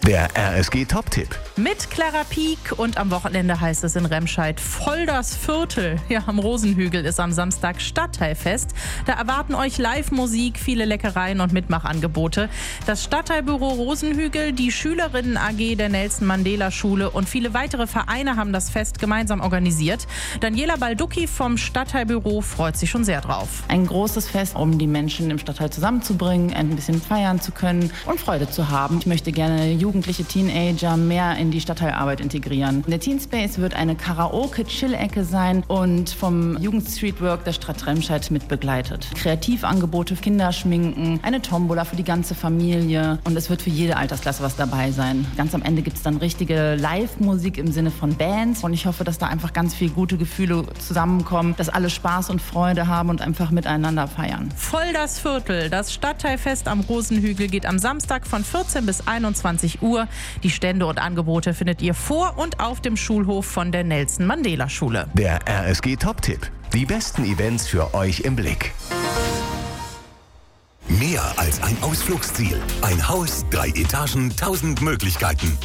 Der RSG Top-Tipp. Mit Clara Pieck und am Wochenende heißt es in Remscheid voll das Viertel. Ja, am Rosenhügel ist am Samstag Stadtteilfest. Da erwarten euch Live-Musik, viele Leckereien und Mitmachangebote. Das Stadtteilbüro Rosenhügel, die Schülerinnen AG der Nelson-Mandela-Schule und viele weitere Vereine haben das Fest gemeinsam organisiert. Daniela Balducki vom Stadtteilbüro freut sich schon sehr drauf. Ein großes Fest, um die Menschen im Stadtteil zusammenzubringen, ein bisschen feiern zu können und Freude zu haben. Ich möchte gerne jugendliche Teenager mehr in die Stadtteilarbeit integrieren. Der Teen Space wird eine Karaoke-Chill-Ecke sein und vom Jugendstreetwork der Stadt Remscheid mit begleitet. Kreativangebote, Kinderschminken, eine Tombola für die ganze Familie und es wird für jede Altersklasse was dabei sein. Ganz am Ende gibt es dann richtige Live-Musik im Sinne von Bands und ich hoffe, dass da einfach ganz viel gute Gefühle zusammenkommen, dass alle Spaß und Freude haben und einfach miteinander feiern. Voll das Viertel. Das Stadtteilfest am Rosenhügel geht am Samstag von 14 bis 21 Uhr. Die Stände und Angebote findet ihr vor und auf dem Schulhof von der Nelson-Mandela-Schule. Der RSG Top-Tipp. Die besten Events für euch im Blick. Mehr als ein Ausflugsziel. Ein Haus, 3 Etagen, 1000 Möglichkeiten.